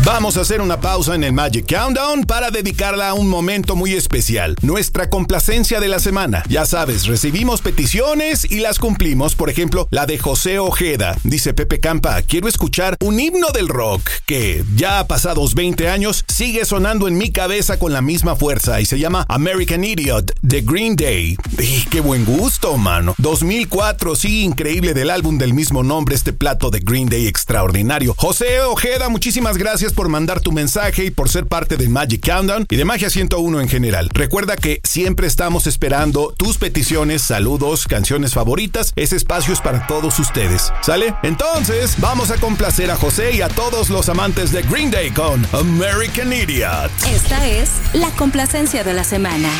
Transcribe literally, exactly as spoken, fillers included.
Vamos a hacer una pausa en el Magic Countdown para dedicarla a un momento muy especial, nuestra complacencia de la semana. Ya sabes, recibimos peticiones y las cumplimos. Por ejemplo, la de José Ojeda. Dice Pepe Campa, quiero escuchar un himno del rock que, ya pasados veinte años, sigue sonando en mi cabeza con la misma fuerza y se llama American Idiot de Green Day. Y qué buen gusto, mano. dos mil cuatro, sí, increíble, del álbum del mismo nombre, este plato de Green Day extraordinario. José Ojeda, muchísimas gracias por mandar tu mensaje y por ser parte del Magic Countdown y de Magia ciento uno en general. Recuerda que siempre estamos esperando tus peticiones, saludos, canciones favoritas. Ese espacio es para todos ustedes. ¿Sale? Entonces, vamos a complacer a José y a todos los amantes de Green Day con American Idiot. Esta es la complacencia de la semana.